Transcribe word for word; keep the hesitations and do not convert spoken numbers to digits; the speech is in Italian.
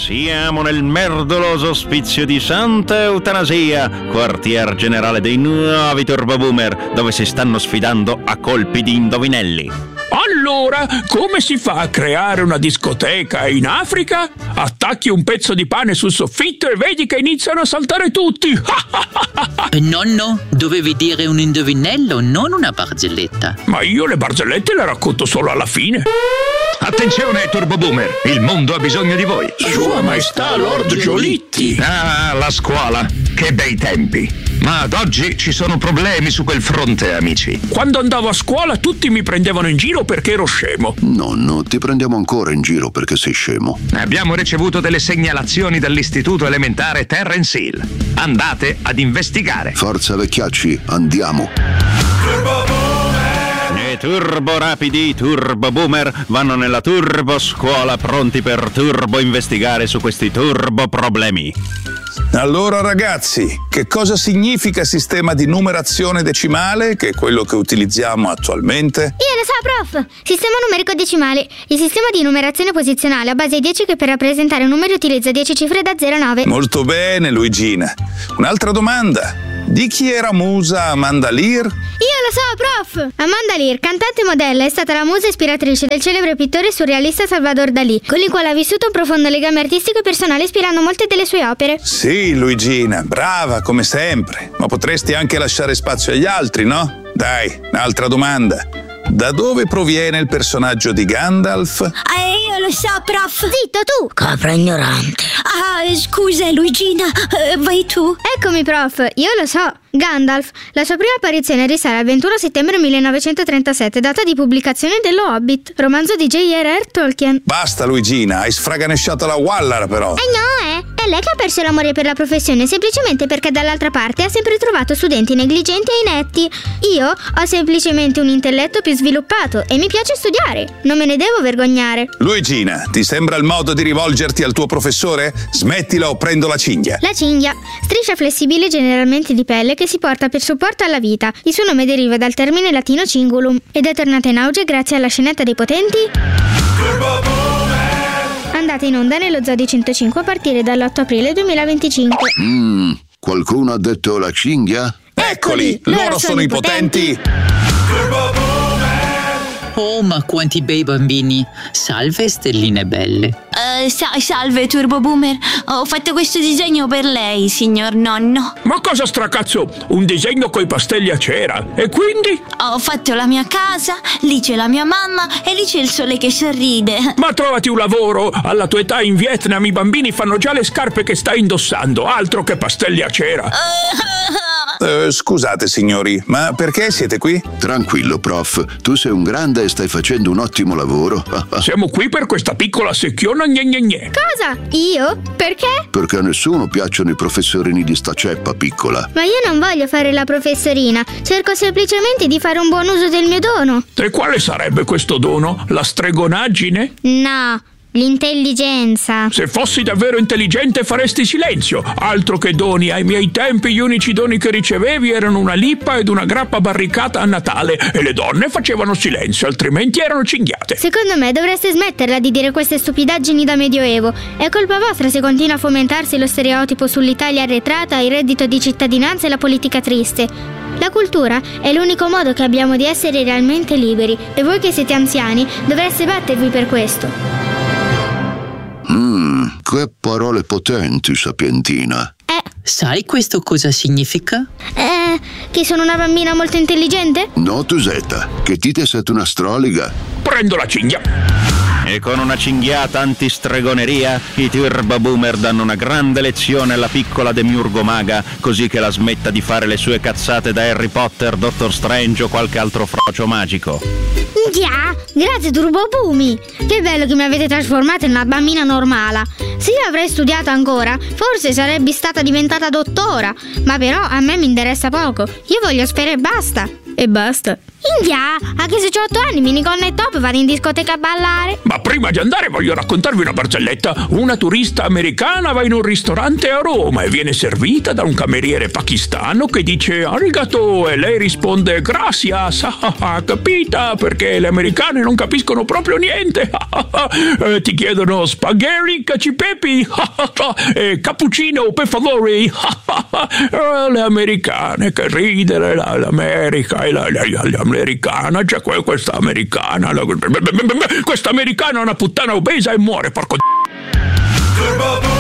Siamo nel merdoloso ospizio di Santa Eutanasia, quartier generale dei nuovi Turbo Boomer, dove si stanno sfidando a colpi di indovinelli. Allora, come si fa a creare una discoteca in Africa? Attacchi un pezzo di pane sul soffitto e vedi che iniziano a saltare tutti. Eh, nonno, dovevi dire un indovinello, non una barzelletta. Ma io le barzellette le racconto solo alla fine. Attenzione, Turbo Boomer, il mondo ha bisogno di voi. Sua Maestà Lord Giolitti. Ah, la scuola, che bei tempi. Ma ad oggi ci sono problemi su quel fronte, amici. Quando andavo a scuola tutti mi prendevano in giro perché ero scemo. Nonno, ti prendiamo ancora in giro perché sei scemo. Abbiamo ricevuto delle segnalazioni dall'istituto elementare Terrence Hill. Andate ad investigare. Forza vecchiacci, andiamo. I turbo rapidi Turbo Boomer vanno nella turbo scuola pronti per turbo investigare su questi turbo problemi. Allora ragazzi, che cosa significa sistema di numerazione decimale, che è quello che utilizziamo attualmente? Io lo so, prof! Sistema numerico decimale. Il sistema di numerazione posizionale a base dieci che per rappresentare un numero utilizza dieci cifre da zero a nove. Molto bene, Luigina. Un'altra domanda. Di chi era musa Amanda Lear? Io lo so, prof! Amanda Lear, cantante e modella, è stata la musa ispiratrice del celebre pittore surrealista Salvador Dalì, con il quale ha vissuto un profondo legame artistico e personale ispirando molte delle sue opere. Sì, Luigina, brava come sempre. Ma potresti anche lasciare spazio agli altri, no? Dai, un'altra domanda. Da dove proviene il personaggio di Gandalf? Eh, io lo so, prof. Zitto tu! Capra ignorante. Ah, scusa, Luigina, eh, vai tu. Eccomi, prof, io lo so. Gandalf. La sua prima apparizione risale al ventuno settembre millenovecentotrentasette, data di pubblicazione dello Hobbit, romanzo di J R R Tolkien. Basta, Luigina, hai sfraganesciato la Wallara, però. Eh no, eh! È lei che ha perso l'amore per la professione semplicemente perché dall'altra parte ha sempre trovato studenti negligenti e inetti. Io ho semplicemente un intelletto più sviluppato e mi piace studiare. Non me ne devo vergognare. Luigina, ti sembra il modo di rivolgerti al tuo professore? Smettila o prendo la cinghia. La cinghia. Striscia flessibile generalmente di pelle che si porta per supporto alla vita. Il suo nome deriva dal termine latino cingulum ed è tornata in auge grazie alla scenetta dei potenti andata in onda nello Zoo di centocinque a partire dall'otto aprile duemilaventicinque. Mmm, qualcuno ha detto la cinghia? Eccoli, loro, loro sono, sono i potenti. potenti. Oh, ma quanti bei bambini. Salve, stelline belle. Uh, sa- salve, Turbo Boomer. Ho fatto questo disegno per lei, signor nonno. Ma cosa stracazzo? Un disegno coi pastelli a cera. E quindi? Ho fatto la mia casa, lì c'è la mia mamma e lì c'è il sole che sorride. Ma trovati un lavoro. Alla tua età in Vietnam i bambini fanno già le scarpe che stai indossando. Altro che pastelli a cera. Uh, scusate signori, ma perché siete qui? Tranquillo, prof. Tu sei un grande e stai facendo un ottimo lavoro. Siamo qui per questa piccola secchiona gne gne gne. Cosa? Io? Perché? Perché a nessuno piacciono i professorini di sta ceppa piccola. Ma io non voglio fare la professorina. Cerco semplicemente di fare un buon uso del mio dono. E quale sarebbe questo dono? La stregonaggine? No, l'intelligenza. Se fossi davvero intelligente faresti silenzio. Altro che doni. Ai miei tempi gli unici doni che ricevevi erano una lippa ed una grappa barricata a Natale e le donne facevano silenzio, altrimenti erano cinghiate. Secondo me dovreste smetterla di dire queste stupidaggini da medioevo. È colpa vostra se continua a fomentarsi lo stereotipo sull'Italia arretrata, il reddito di cittadinanza e la politica triste. La cultura è l'unico modo che abbiamo di essere realmente liberi e voi che siete anziani dovreste battervi per questo. Mmm, che parole potenti, sapientina. Eh. Sai questo cosa significa? Eh, che sono una bambina molto intelligente? No, Tusetta, che Tite sei una stroliga. Prendo la cinghia. E con una cinghiata antistregoneria, i Turbo Boomer danno una grande lezione alla piccola demiurgo maga, così che la smetta di fare le sue cazzate da Harry Potter, Doctor Strange o qualche altro frocio magico. Già, grazie Turbo Boomy. Che bello che mi avete trasformata in una bambina normale. Se io avrei studiato ancora, forse sarebbe stata diventata dottora. Ma però a me mi interessa poco. Io voglio sfere e basta. E basta. India, anche se ho otto anni, minigonna e top, vado in discoteca a ballare. Ma prima di andare voglio raccontarvi una barzelletta. Una turista americana va in un ristorante a Roma e viene servita da un cameriere pakistano che dice arigato e lei risponde gracias. Capita? Perché le americane non capiscono proprio niente. eh, ti chiedono spaghetti cacipepi e cappuccino per favore. eh, le americane, che ridere, la, l'America e la, la, la, l'americana, c'è cioè questa americana, la, questa americana è una puttana obesa e muore, porco d***o.